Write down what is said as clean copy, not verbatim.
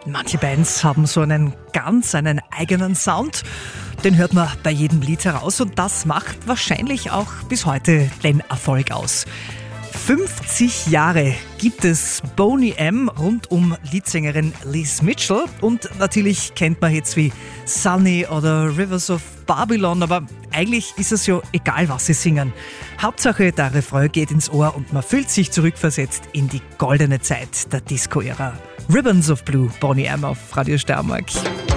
Manche Bands haben so einen eigenen Sound. Den hört man bei jedem Lied heraus und das macht wahrscheinlich auch bis heute den Erfolg aus. 50 Jahre gibt es Boney M. rund um Leadsängerin Liz Mitchell und natürlich kennt man Hits wie Sunny oder Rivers of Babylon, aber eigentlich ist es ja egal, was sie singen. Hauptsache, der Refrain geht ins Ohr und man fühlt sich zurückversetzt in die goldene Zeit der Disco-Ära. Ribbons of Blue, Boney M. auf Radio Steiermark.